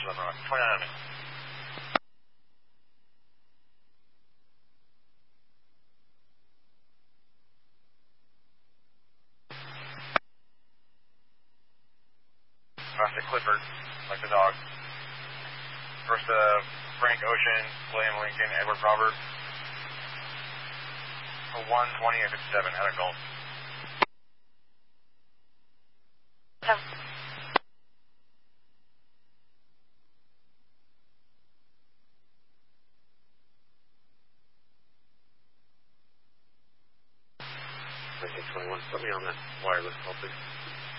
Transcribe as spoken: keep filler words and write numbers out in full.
eleven right. twenty-nine minutes. Classic Clifford, like the dog. First, uh, Frank Ocean, William Lincoln, Edward Robert. one twenty and fifty-seven, had a goal. Yeah. nineteen twenty-one, put me on that wireless call, please.